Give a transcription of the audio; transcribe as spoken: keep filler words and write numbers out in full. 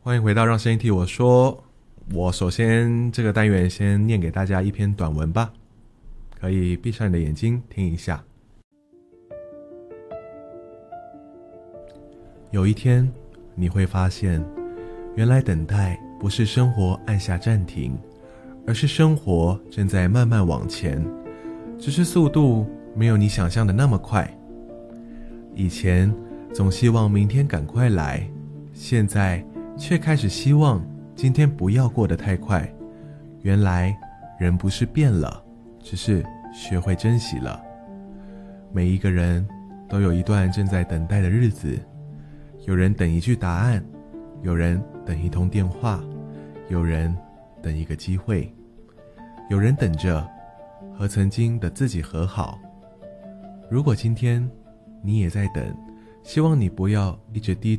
欢迎回到让声音替我说。我首先这个单元先念给大家一篇短文吧，可以闭上你的眼睛听一下。有一天你会发现，原来等待不是生活按下暂停，而是生活正在慢慢往前，只是速度没有你想象的那么快。以前总希望明天赶快来，现在却开始希望今天不要过得太快。原来人不是变了，只是学会珍惜了。每一个人都有一段正在等待的日子，有人等一句答案，有人等一通电话，有人等一个机会，有人等着和曾经的自己和好。如果今天你也在等，希望你不要一直低